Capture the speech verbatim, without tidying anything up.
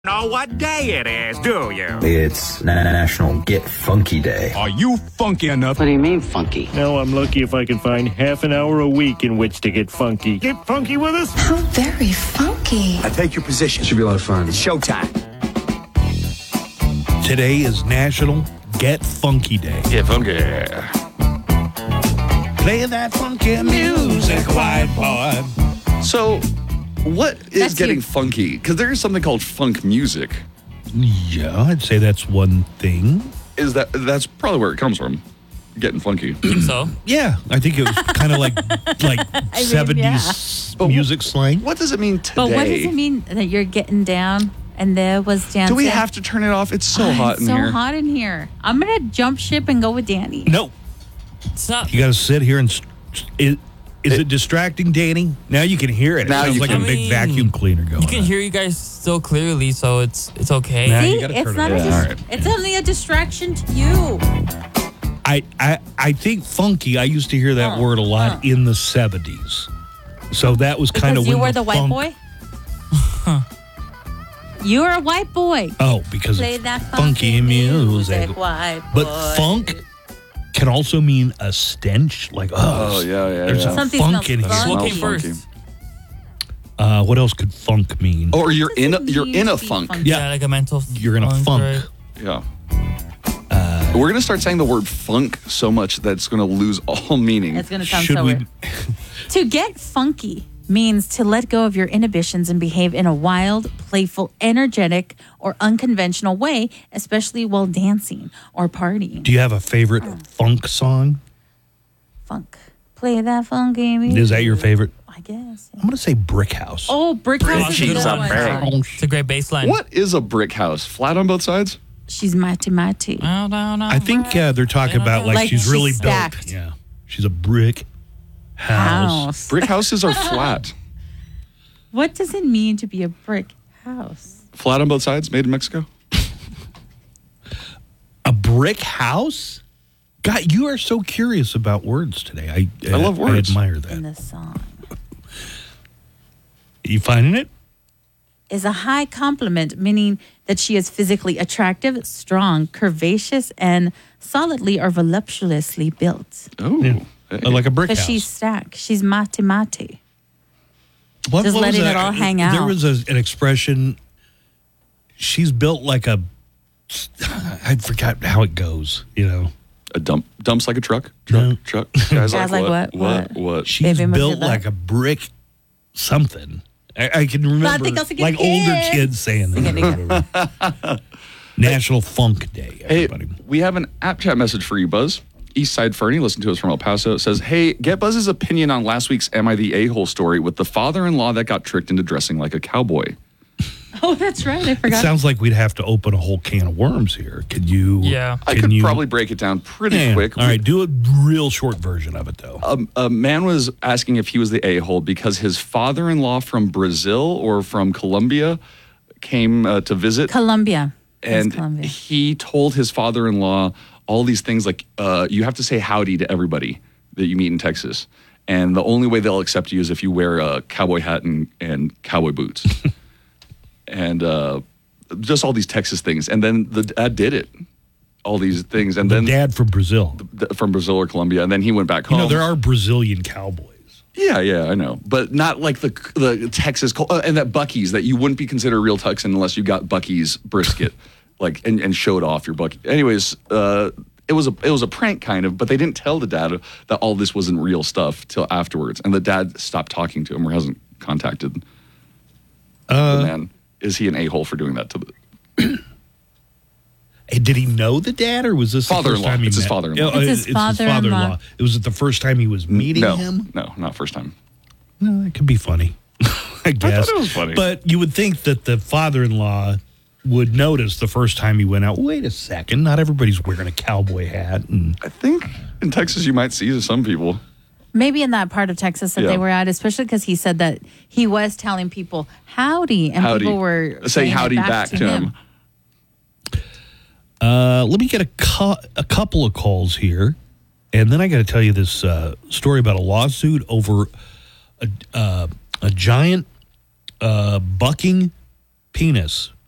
Know what day it is, do you? It's National Get Funky Day. Are you funky enough? What do you mean funky? Now I'm lucky if I can find half an hour a week in which to get funky. Get funky with us? How very funky. I take your position. Should be a lot of fun. It's showtime. Today is National Get Funky Day. Get funky. Play that funky music, white boy. So, what is That's getting you. funky? Because there is something called funk music. Yeah, I'd say that's one thing. Is that that's probably where it comes from? Getting funky. So Yeah, I think it was kind of like like mean, seventies yeah. music slang. What does it mean today? But what does it mean that you're getting down and there was dancing? Do we have to turn it off? It's so Oh, hot it's in so here. hot in here. I'm gonna jump ship and go with Danny. No, It's not. you got to sit here and. St- it, is it, distracting, Danny? Now you can hear it. It Now sounds you like can. a I big mean, vacuum cleaner going. You can on. hear you guys so clearly, so it's it's okay. Nah, See, you gotta it's turn it not. down. A dis- All right. It's only a distraction to you. I, I I think funky. I used to hear that Uh, word a lot uh. in the seventies. So that was kind of Because you when were the white funk- boy. You are a white boy. Oh, because Play it's that funky music. white But boy. funk can also mean a stench, like oh, Oh, yeah, yeah, there's yeah. a Something funk smells in here. funky. What came Smells first? Uh, what else could funk mean? Or you're What in a does it you're mean in to a be funk. funky? Yeah. Yeah, like a mental. You're in a funk. right? Yeah. We're gonna start saying the word funk so much that it's gonna lose all meaning. It's gonna sound Should so we? weird. To get funky means to let go of your inhibitions and behave in a wild, playful, energetic, or unconventional way, especially while dancing or partying. Do you have a favorite funk song? Funk. Play that funky music. Is that your favorite? I guess. I'm gonna say Brick House. Oh, Brick House is a She's good a one. brick. It's a great bass line. What is a brick house? Flat on both sides? She's mighty, mighty. No, no, no. I think uh, they're talking about like, Like she's she's really stacked. built. Yeah, she's a brick house. House. Brick houses are flat. What does it mean to be a brick house? Flat on both sides, made in Mexico. A brick house? God, you are so curious about words today. I I love words. I admire In that. the song. You finding it? Is a high compliment, meaning that she is physically attractive, strong, curvaceous, and solidly or voluptuously built. Oh. Yeah. Hey. Like a brick Because house. she's stacked. She's mati mati. What- just what was letting that? it all hang There out. was a, an expression. She's built like a. I forgot how it goes. You know, A dump dumps like a truck? Truck, No. truck. Guys Guys like, like what? what? What? What? What? she's Baby, built must have like a brick something. I, I can remember think I'll sing it like again. older kids saying Sing it that. National Funk Day, Hey, everybody. we have an app chat message for you, Buzz. Eastside Fernie, listen to us from El Paso, says, hey, get Buzz's opinion on last week's Am I the A-hole story with the father-in-law that got tricked into dressing like a cowboy. Oh, that's right. I It forgot. sounds like we'd have to open a whole can of worms here. Could you? Yeah. I can could you- probably break it down pretty Yeah. quick. All right, do a real short version of it, though. A, a man was asking if he was the a-hole because his father-in-law from Brazil or from Colombia came uh, to visit. Colombia. It's and Colombia. he told his father-in-law all these things like, uh, you have to say howdy to everybody that you meet in Texas. And the only way they'll accept you is if you wear a cowboy hat and, and cowboy boots. and uh, just all these Texas things. And then the dad did it. All these things. And The then dad from Brazil. th- from Brazil or Colombia. And then he went back You home. know, there are Brazilian cowboys. Yeah, yeah, I know, but not like the the Texas col- uh, and that Buc-ee's that you wouldn't be considered a real Texan unless you got Buc-ee's brisket, like and, and showed off your Buc-ee. Anyways, uh, it was a it was a prank kind of, but they didn't tell the dad that all this wasn't real stuff till afterwards, and the dad stopped talking to him or hasn't contacted Uh, the man. Is he an a-hole for doing that to the? Hey, did he know the dad, or was this the first Father-in-law. time he It's his met- father-in-law. Oh, It's his father-in-law. It was it the first time he was meeting no, him? no, not first time. No, that could be funny. I guess. it was funny. But you would think that the father-in-law would notice the first time he went out, wait a second, not everybody's wearing a cowboy hat. And I think in Texas you might see some people. Maybe in that part of Texas that Yeah. they were at, especially because he said that he was telling people howdy, and Howdy. people were Say saying it howdy back to him. uh, let me get a, cu- a couple of calls here. And then I got to tell you this uh, story about a lawsuit over a, uh, a giant uh, bucking penis